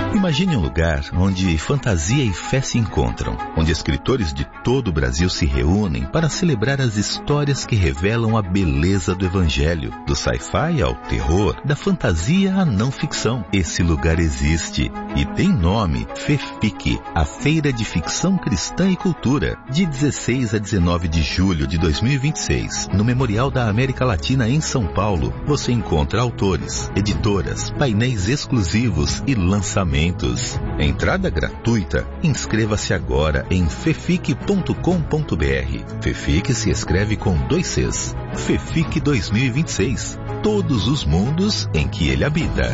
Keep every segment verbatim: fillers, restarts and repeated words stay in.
Imagine um lugar onde fantasia e fé se encontram, onde escritores de todo o Brasil se reúnem para celebrar as histórias que revelam a beleza do Evangelho, do sci-fi ao terror, da fantasia à não ficção. Esse lugar existe e tem nome: FEFIC, a Feira de Ficção Cristã e Cultura, de dezesseis a dezenove de julho de dois mil e vinte e seis, no Memorial da América Latina em São Paulo. Você encontra autores, editoras, painéis exclusivos e lançamentos. Entrada gratuita. Inscreva-se agora em fefic ponto com ponto br. FEFIC se escreve com dois Cs. FEFIC dois mil e vinte e seis. Todos os mundos em que ele habita.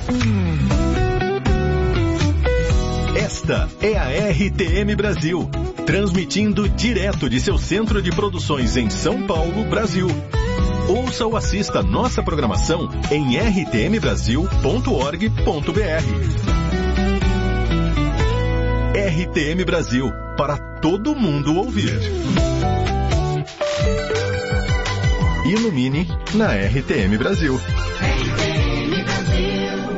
Esta é a R T M Brasil, transmitindo direto de seu centro de produções em São Paulo, Brasil. Ouça ou assista nossa programação em r t m brasil ponto org ponto b r. R T M Brasil, para todo mundo ouvir. Ilumine na R T M Brasil. R T M Brasil.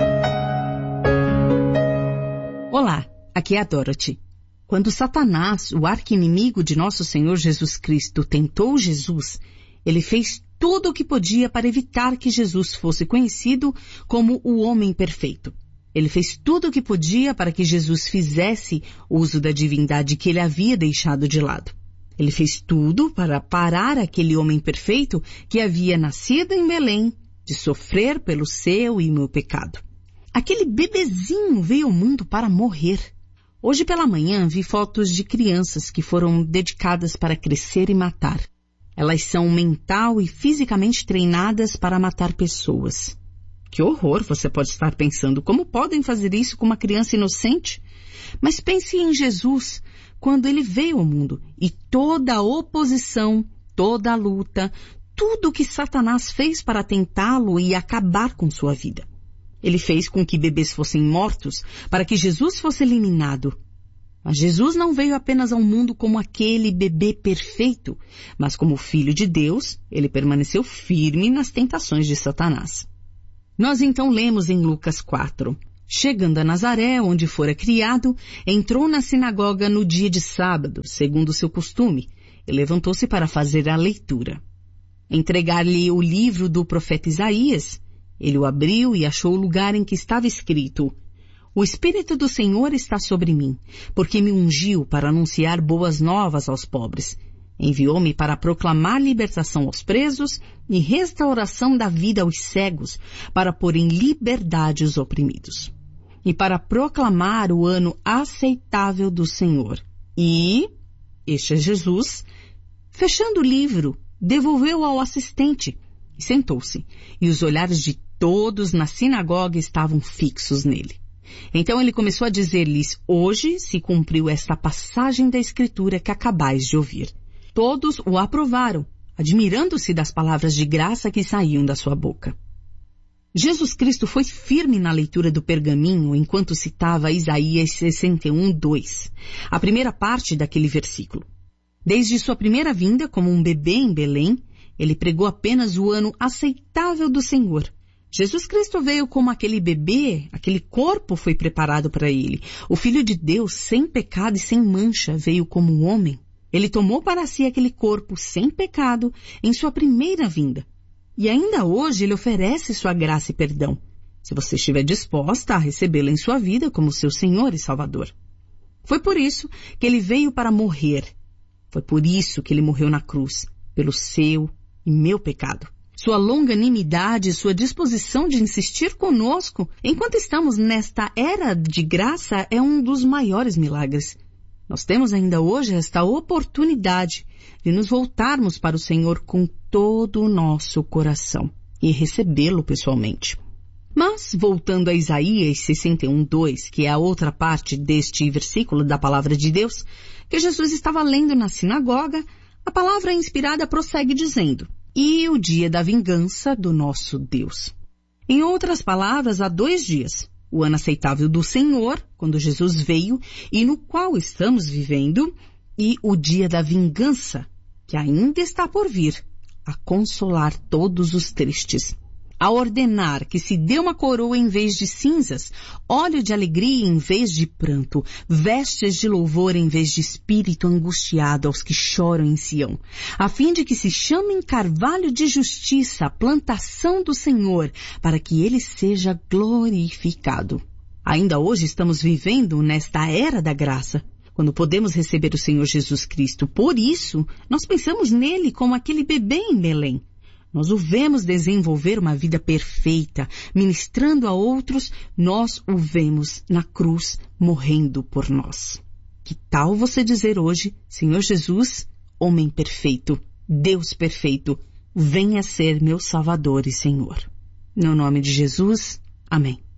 Olá, aqui é a Dorothy. Quando Satanás, o arqui-inimigo de nosso Senhor Jesus Cristo, tentou Jesus, ele fez tudo o que podia para evitar que Jesus fosse conhecido como o homem perfeito. Ele fez tudo o que podia para que Jesus fizesse uso da divindade que ele havia deixado de lado. Ele fez tudo para parar aquele homem perfeito que havia nascido em Belém de sofrer pelo seu e meu pecado. Aquele bebezinho veio ao mundo para morrer. Hoje pela manhã vi fotos de crianças que foram dedicadas para crescer e matar. Elas são mental e fisicamente treinadas para matar pessoas. Que horror, você pode estar pensando, como podem fazer isso com uma criança inocente? Mas pense em Jesus, quando ele veio ao mundo, e toda a oposição, toda a luta, tudo o que Satanás fez para tentá-lo e acabar com sua vida. Ele fez com que bebês fossem mortos para que Jesus fosse eliminado. Mas Jesus não veio apenas ao mundo como aquele bebê perfeito, mas como filho de Deus, ele permaneceu firme nas tentações de Satanás. Nós então lemos em Lucas quatro. Chegando a Nazaré, onde fora criado, entrou na sinagoga no dia de sábado, segundo o seu costume, e levantou-se para fazer a leitura. Entregar-lhe o livro do profeta Isaías, ele o abriu e achou o lugar em que estava escrito: O Espírito do Senhor está sobre mim, porque me ungiu para anunciar boas novas aos pobres. Enviou-me para proclamar libertação aos presos e restauração da vida aos cegos, para pôr em liberdade os oprimidos. E para proclamar o ano aceitável do Senhor. E, este é Jesus, fechando o livro, devolveu-o ao assistente e sentou-se, e os olhares de todos na sinagoga estavam fixos nele. Então ele começou a dizer-lhes: Hoje se cumpriu esta passagem da Escritura que acabais de ouvir. Todos o aprovaram, admirando-se das palavras de graça que saíam da sua boca. Jesus Cristo foi firme na leitura do pergaminho enquanto citava Isaías sessenta e um, dois, a primeira parte daquele versículo. Desde sua primeira vinda como um bebê em Belém, ele pregou apenas o ano aceitável do Senhor. Jesus Cristo veio como aquele bebê, aquele corpo foi preparado para ele. O Filho de Deus, sem pecado e sem mancha, veio como um homem. Ele tomou para si aquele corpo sem pecado em sua primeira vinda. E ainda hoje ele oferece sua graça e perdão, se você estiver disposta a recebê-la em sua vida como seu Senhor e Salvador. Foi por isso que ele veio para morrer. Foi por isso que ele morreu na cruz, pelo seu e meu pecado. Sua longanimidade e sua disposição de insistir conosco enquanto estamos nesta era de graça é um dos maiores milagres. Nós temos ainda hoje esta oportunidade de nos voltarmos para o Senhor com todo o nosso coração e recebê-lo pessoalmente. Mas, voltando a Isaías sessenta e um, dois, que é a outra parte deste versículo da palavra de Deus, que Jesus estava lendo na sinagoga, a palavra inspirada prossegue dizendo: E o dia da vingança do nosso Deus. Em outras palavras, há dois dias. O ano aceitável do Senhor, quando Jesus veio, e no qual estamos vivendo, e o dia da vingança, que ainda está por vir, a consolar todos os tristes. a ordenar que se dê uma coroa em vez de cinzas, óleo de alegria em vez de pranto, vestes de louvor em vez de espírito angustiado aos que choram em Sião, a fim de que se chamem carvalho de justiça, a plantação do Senhor, para que ele seja glorificado. Ainda hoje estamos vivendo nesta era da graça, quando podemos receber o Senhor Jesus Cristo. Por isso, nós pensamos nele como aquele bebê em Belém. Nós o vemos desenvolver uma vida perfeita, ministrando a outros, nós o vemos na cruz, morrendo por nós. Que tal você dizer hoje, Senhor Jesus, homem perfeito, Deus perfeito, venha ser meu Salvador e Senhor. No nome de Jesus, amém.